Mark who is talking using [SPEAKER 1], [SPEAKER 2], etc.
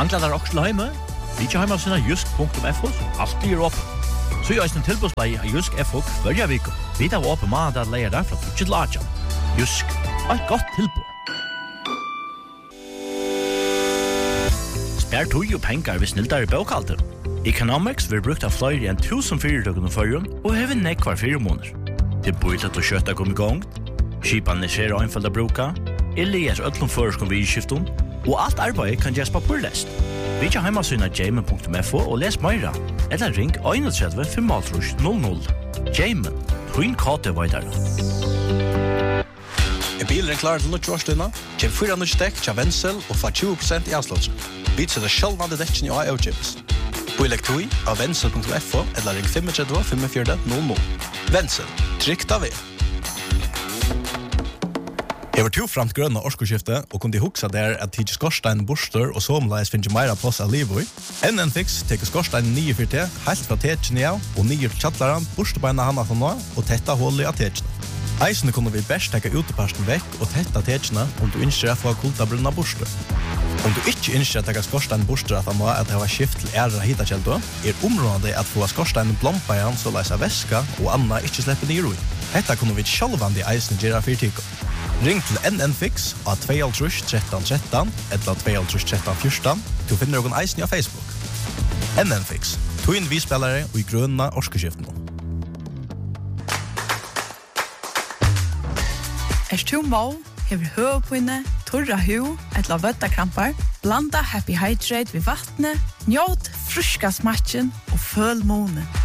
[SPEAKER 1] Manglar der også til heime? Vi ikke heima sinna jysk.fo, alt blir opp. Så er en tilbudsleie av Jysk FO hver vik. Vi tar opp mandag leier der fra 2 til 8. Jysk, et godt tilbud. Spær tog og penger ved snilldare bøkalter. Economics vil brukt av flere enn 1000 fyrirtøkene førjen og hever nekvar 4 måneder. Det bor til å kjøtta kom i gang, skipan er skjer og einfalda bruka, eller øtlom føreskom vi i skiften, og alt arbeid kan gjøres papurlest. Vi ikke heimasyna jamen.fo og les meira, eller ring 31 500 Jamen, hun kate veidare.
[SPEAKER 2] Bilen klar til nødtjårstøyna, kjem 4 nødtjekk til Wenzel og få 20% i avslåtsen. Vi setter sjølvande dekken i AIO-chips. På elektroi av Wenzel.fo eller ring 35 45 00. Wenzel, trygt av vi. Jeg var framt grønne årskoskifte og kunne huksa der at tidsi skorstein borster og somleis finnes meira plass av livet. NN Fix teker skorstein 9-4T, helt fra tekene av og 9 til kjattlaran, borstebeina hana fra nå og tetta hullet av tekene. Eisene kunne vi best teka uteparsten vekk og tetta tekene om du ønsker å få kultabrunna borster. Om du ikke ønsker å teka skorstein borster at han må at det var skift til ære hitakjeldo, området at få skorstein blompa igjen så leis av væska og anna ikke slipper ned i. Hetta kunne vi sjálvandi eisene gjøre fyrtiko. Ring til NN Fix av 2 13 13 eller 2 13 14. Du finner noen eisen av Facebook. NN Fix, tog vi spillere og i grønne årskeskiften.
[SPEAKER 3] Du må, hever høvpinne, torra hu, eller vøttakrampar, blanda Happy Hydrate ved vattnet, njåt fruska smatchen og føl måne.